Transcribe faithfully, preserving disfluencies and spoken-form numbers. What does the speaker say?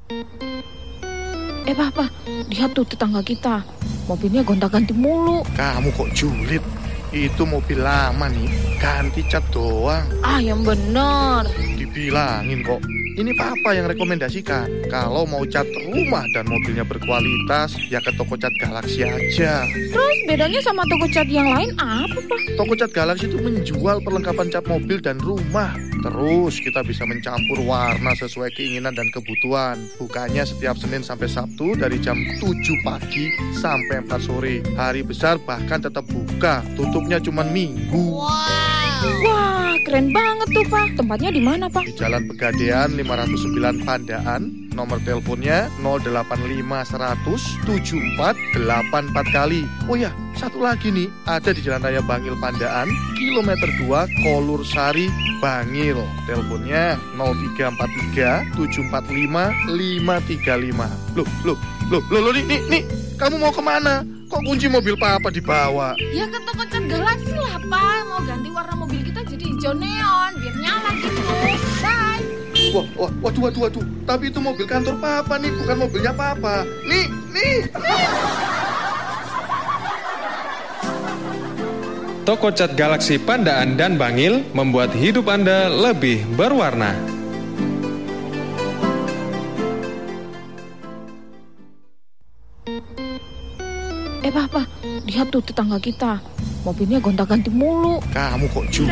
Eh, Papa, lihat tuh tetangga kita. Mobilnya gonta-ganti mulu. Kamu kok julid? Itu mobil lama nih, ganti cat doang. Ah, yang bener. Dibilangin kok. Ini Papa yang rekomendasikan. Kalau mau cat rumah dan mobilnya berkualitas, ya ke toko cat Galaxy aja. Terus bedanya sama toko cat yang lain apa, Pak? Toko cat Galaxy itu menjual perlengkapan cat mobil dan rumah. Terus kita bisa mencampur warna sesuai keinginan dan kebutuhan. Bukanya setiap Senin sampai Sabtu dari jam tujuh pagi sampai empat sore. Hari besar bahkan tetap buka. Tutupnya cuma Minggu. Wah, keren banget tuh, Pak. Tempatnya di mana, Pak? Di Jalan Pegadaian lima nol sembilan Pandaan. Nomor teleponnya nol delapan lima seratus tujuh empat delapan empat kali. Oh ya, satu lagi nih, ada di Jalan Raya Bangil Pandaan, kilometer dua, Kolur Sari, Bangil. Teleponnya nol tiga empat tiga tujuh empat lima lima tiga lima. Loh, loh, loh, loh, loh, nih, nih, nih, kamu mau kemana? Kok kunci mobil Papa dibawa? Ya ke toko cat Galaxy lah, Pak. Mau ganti warna mobil kita jadi hijau neon, biar nyala gitu. Bye. Wah, wah, waduh, waduh, waduh. Tapi itu mobil kantor Papa nih, bukan mobilnya Papa. Nih, nih, nih. Toko cat Galaxy Pandaan dan Bangil membuat hidup Anda lebih berwarna. Eh, Papa, lihat tuh tetangga kita. Mobilnya gonta-ganti mulu. Kamu kok julid?